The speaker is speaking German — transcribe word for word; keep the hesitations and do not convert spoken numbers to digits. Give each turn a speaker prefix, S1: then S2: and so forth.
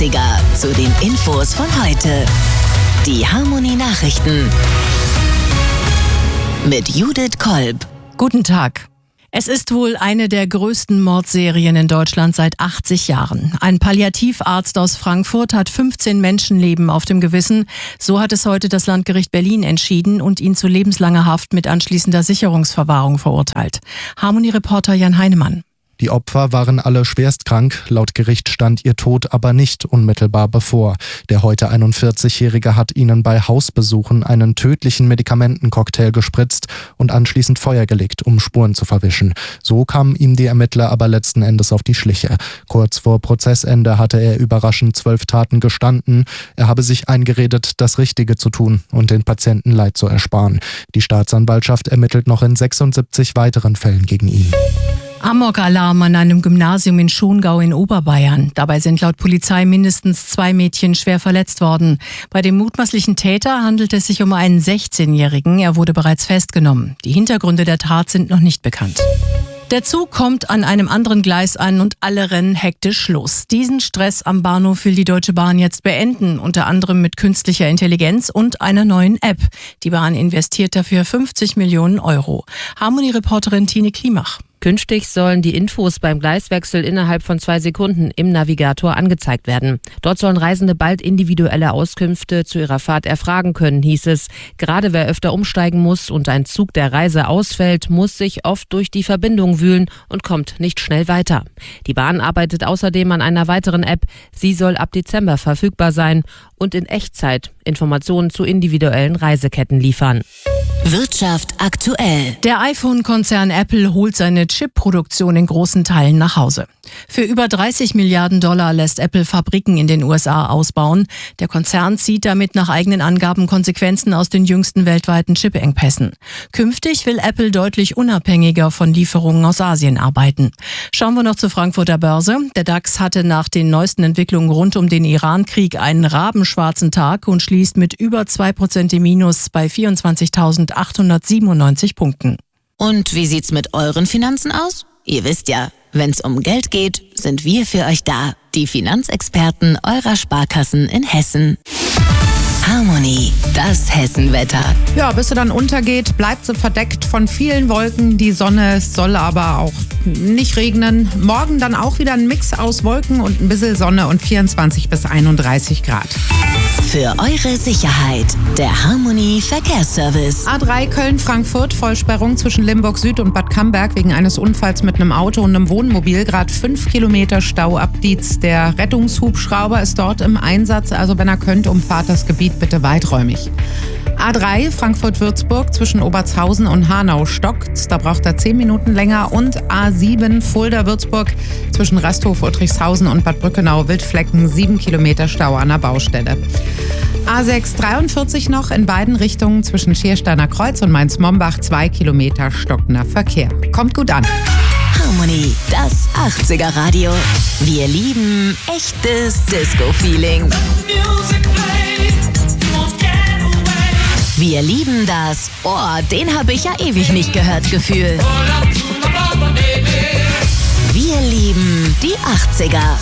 S1: achtziger zu den Infos von heute. Die Harmony Nachrichten mit Judith Kolb.
S2: Guten Tag. Es ist wohl eine der größten Mordserien in Deutschland seit achtzig Jahren. Ein Palliativarzt aus Frankfurt hat fünfzehn Menschenleben auf dem Gewissen. So hat es heute das Landgericht Berlin entschieden und ihn zu lebenslanger Haft mit anschließender Sicherungsverwahrung verurteilt. Harmony-Reporter Jan Heinemann.
S3: Die Opfer waren alle schwerstkrank. Laut Gericht stand ihr Tod aber nicht unmittelbar bevor. Der heute einundvierzigjährige hat ihnen bei Hausbesuchen einen tödlichen Medikamentencocktail gespritzt und anschließend Feuer gelegt, um Spuren zu verwischen. So kamen ihm die Ermittler aber letzten Endes auf die Schliche. Kurz vor Prozessende hatte er überraschend zwölf Taten gestanden. Er habe sich eingeredet, das Richtige zu tun und den Patienten Leid zu ersparen. Die Staatsanwaltschaft ermittelt noch in sechsundsiebzig weiteren Fällen gegen ihn.
S2: Amok-Alarm an einem Gymnasium in Schongau in Oberbayern. Dabei sind laut Polizei mindestens zwei Mädchen schwer verletzt worden. Bei dem mutmaßlichen Täter handelt es sich um einen sechzehnjährigen. Er wurde bereits festgenommen. Die Hintergründe der Tat sind noch nicht bekannt. Der Zug kommt an einem anderen Gleis an und alle rennen hektisch los. Diesen Stress am Bahnhof will die Deutsche Bahn jetzt beenden, unter anderem mit künstlicher Intelligenz und einer neuen App. Die Bahn investiert dafür fünfzig Millionen Euro. Harmony-Reporterin Tine Klimach.
S4: Künftig sollen die Infos beim Gleiswechsel innerhalb von zwei Sekunden im Navigator angezeigt werden. Dort sollen Reisende bald individuelle Auskünfte zu ihrer Fahrt erfragen können, hieß es. Gerade wer öfter umsteigen muss und ein Zug der Reise ausfällt, muss sich oft durch die Verbindung wühlen und kommt nicht schnell weiter. Die Bahn arbeitet außerdem an einer weiteren App. Sie soll ab Dezember verfügbar sein und in Echtzeit Informationen zu individuellen Reiseketten liefern.
S1: Wirtschaft aktuell.
S2: Der iPhone-Konzern Apple holt seine Chip-Produktion in großen Teilen nach Hause. Für über dreißig Milliarden Dollar lässt Apple Fabriken in den U S A ausbauen. Der Konzern zieht damit nach eigenen Angaben Konsequenzen aus den jüngsten weltweiten Chip-Engpässen. Künftig will Apple deutlich unabhängiger von Lieferungen aus Asien arbeiten. Schauen wir noch zur Frankfurter Börse. Der DAX hatte nach den neuesten Entwicklungen rund um den Iran-Krieg einen rabenschwarzen Tag und schließt mit über zwei Prozent im Minus bei vierundzwanzigtausendachthundertsiebenundneunzig Punkten.
S1: Und wie sieht's mit euren Finanzen aus? Ihr wisst ja, wenn's um Geld geht, sind wir für euch da. Die Finanzexperten eurer Sparkassen in Hessen. Harmony, das Hessenwetter.
S5: Ja, bis sie dann untergeht, bleibt sie verdeckt von vielen Wolken. Die Sonne soll aber auch nicht regnen. Morgen dann auch wieder ein Mix aus Wolken und ein bisschen Sonne und vierundzwanzig bis einunddreißig Grad.
S1: Für eure Sicherheit, der Harmony Verkehrsservice.
S5: A drei Köln-Frankfurt, Vollsperrung zwischen Limburg Süd und Bad Camberg wegen eines Unfalls mit einem Auto und einem Wohnmobil. Gerade fünf Kilometer Stau ab Dietz. Der Rettungshubschrauber ist dort im Einsatz. Also wenn er könnt, umfahrt das Gebiet bitte weiträumig. A drei Frankfurt-Würzburg zwischen Obertshausen und Hanau stockt. Da braucht er zehn Minuten länger. Und A sieben Fulda-Würzburg zwischen Rasthof, Uttrichshausen und Bad Brückenau Wildflecken. sieben Kilometer Stau an der Baustelle. A sechs dreiundvierzig noch in beiden Richtungen zwischen Schiersteiner Kreuz und Mainz-Mombach. zwei Kilometer stockender Verkehr. Kommt gut an.
S1: Harmony, das achtziger Radio. Wir lieben echtes Disco-Feeling. Wir lieben das, oh, den habe ich ja ewig nicht gehört, Gefühl. Wir lieben die achtziger.